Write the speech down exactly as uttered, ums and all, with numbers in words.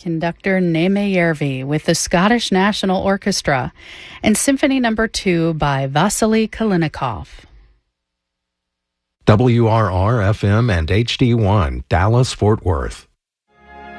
conductor Neeme Järvi with the Scottish National Orchestra, and Symphony Number Two by Vasily Kalinikov. W R R F M and H D one, Dallas, Fort Worth.